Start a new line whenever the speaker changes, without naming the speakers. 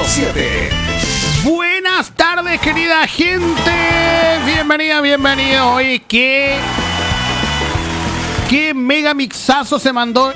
7.
Buenas tardes, querida gente. Bienvenido. Oye, qué mega mixazo se mandó